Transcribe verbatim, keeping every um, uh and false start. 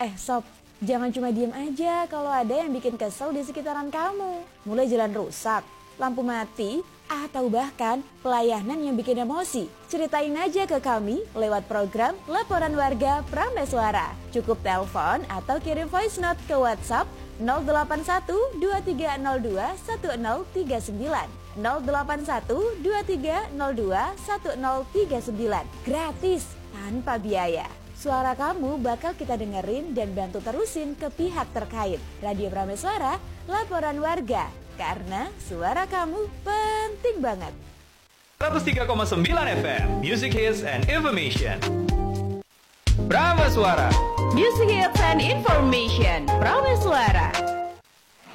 Eh sob, jangan cuma diem aja kalau ada yang bikin kesel di sekitaran kamu. Mulai jalan rusak, lampu mati, atau bahkan pelayanan yang bikin emosi. Ceritain aja ke kami lewat program Laporan Warga Prameswara. Cukup telepon atau kirim voice note ke WhatsApp nol delapan satu dua tiga nol dua satu nol tiga sembilan nol delapan satu dua tiga nol dua satu nol tiga sembilan. Gratis, tanpa biaya. Suara kamu bakal kita dengerin dan bantu terusin ke pihak terkait. Radio Prameswara, Laporan Warga. Karena suara kamu penting banget. seratus tiga koma sembilan F M, Music Hits and Information. Prameswara, Music Hits and Information. Prameswara.